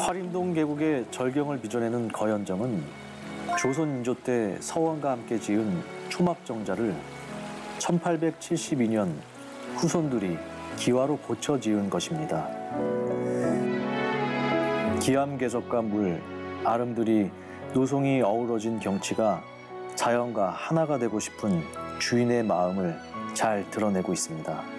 화림동 계곡의 절경을 빚어내는 거연정은 조선 인조 때 서원과 함께 지은 초막정자를 1872년 후손들이 기와로 고쳐 지은 것입니다. 기암괴석과 물, 아름드리 노송이 어우러진 경치가 자연과 하나가 되고 싶은 주인의 마음을 잘 드러내고 있습니다.